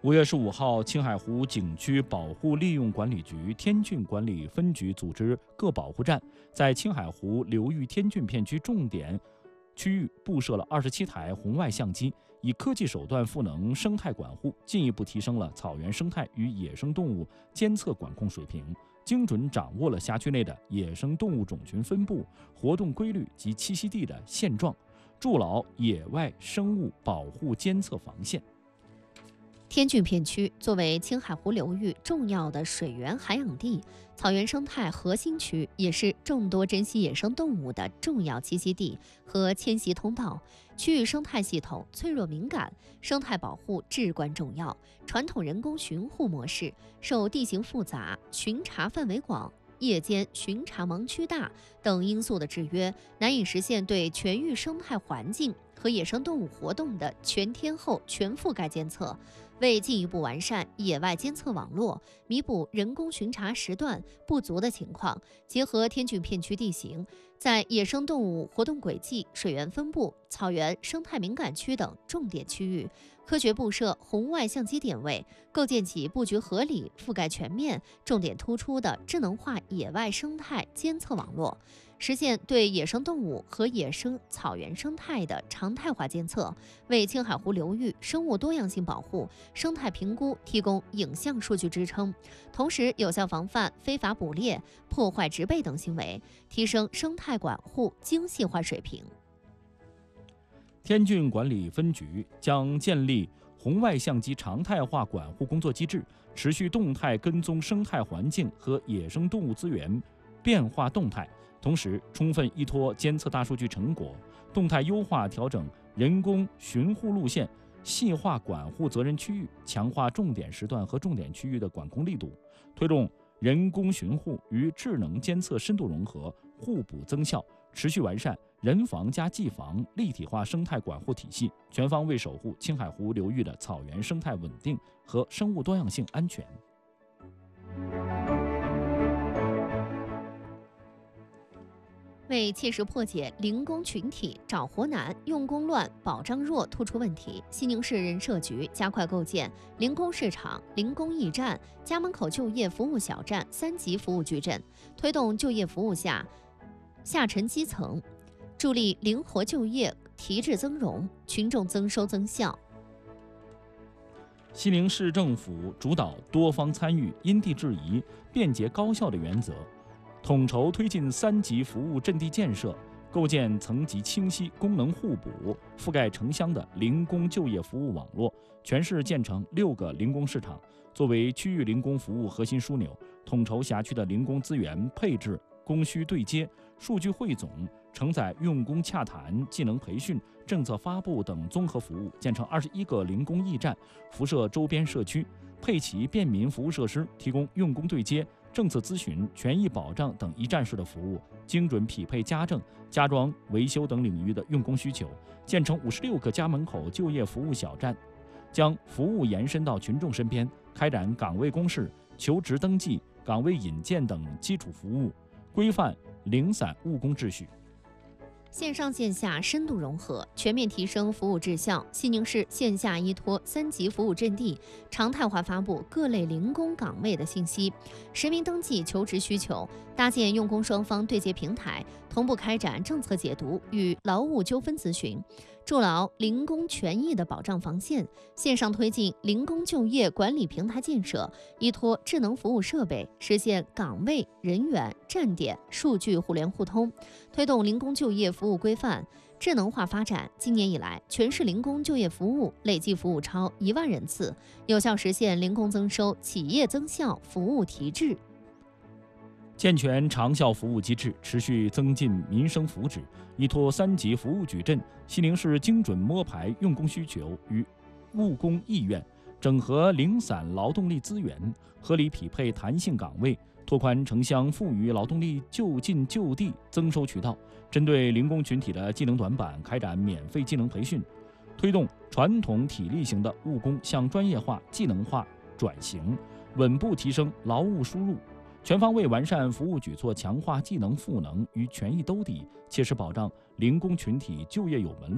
5月15号，青海湖景区保护利用管理局天峻管理分局组织各保护站，在青海湖流域天峻片区重点区域布设了27台红外相机，以科技手段赋能生态管护，进一步提升了草原生态与野生动物监测管控水平，精准掌握了辖区内的野生动物种群分布、活动规律及栖息地的现状，筑牢野外生物保护监测防线。 天峻片区作为青海湖流域重要的水源涵养地、草原生态核心区，也是众多珍稀野生动物的重要栖息地和迁徙通道。区域生态系统脆弱敏感，生态保护至关重要。传统人工巡护模式受地形复杂、巡查范围广、夜间巡查盲区大等因素的制约，难以实现对全域生态环境和野生动物活动的全天候、全覆盖监测。为进一步完善野外监测网络，弥补人工巡查时段不足的情况，结合天峻片区地形，在野生动物活动轨迹、水源分布、草原生态敏感区等重点区域，科学布设红外相机点位，构建起布局合理、覆盖全面、重点突出的智能化野外生态监测网络，实现对野生动物和野生草原生态的常态化监测，为青海湖流域生物多样性保护、生态评估提供影像数据支撑，同时有效防范非法捕猎、破坏植被等行为，提升生态管护精细化水平。 天峻管理分局将建立红外相机常态化管护工作机制，持续动态跟踪生态环境和野生动物资源变化动态，同时充分依托监测大数据成果，动态优化调整人工巡护路线，细化管护责任区域，强化重点时段和重点区域的管控力度，推动人工巡护与智能监测深度融合，互补增效，持续完善人防加技防立体化生态管护体系，全方位守护青海湖流域的草原生态稳定和生物多样性安全。 为切实破解零工群体找活难、用工乱、保障弱突出问题，西宁市人社局加快构建零工市场、零工驿站、家门口就业服务小站3级服务矩阵，推动就业服务下沉基层，助力灵活就业、提质增容、群众增收增效。 西宁市政府主导多方参与、因地制宜、便捷高效的原则，统筹推进3级服务阵地建设，构建层级清晰、功能互补、覆盖城乡的零工就业服务网络。全市建成6个零工市场，作为区域零工服务核心枢纽，统筹辖区的零工资源配置、供需对接、数据汇总，承载用工洽谈、技能培训、政策发布等综合服务，建成21个零工驿站，辐射周边社区，配齐便民服务设施，提供用工对接、政策咨询、权益保障等一站式的服务，精准匹配家政、家装、维修等领域的用工需求，建成56个家门口就业服务小站，将服务延伸到群众身边，开展岗位公示、求职登记、岗位引荐等基础服务，规范零散务工秩序。 线上线下深度融合，全面提升服务质效。西宁市线下依托3级服务阵地，常态化发布各类零工岗位的信息，实名登记求职需求，搭建用工双方对接平台，同步开展政策解读与劳务纠纷咨询，筑牢零工权益的保障防线。线上推进零工就业管理平台建设，依托智能服务设备，实现岗位、人员、站点、数据互联互通，推动零工就业服务规范智能化发展。今年以来，全市零工就业服务累计服务超1万人次，有效实现零工增收、企业增效、服务提质。 健全长效服务机制，持续增进民生福祉。依托3级服务矩阵，西宁市精准摸排用工需求与务工意愿，整合零散劳动力资源，合理匹配弹性岗位，拓宽城乡富余劳动力就近就地增收渠道。针对零工群体的技能短板，开展免费技能培训，推动传统体力型的务工向专业化、技能化转型，稳步提升劳务输入。全方位完善服务举措，强化技能赋能与权益兜底，切实保障零工群体就业有门路。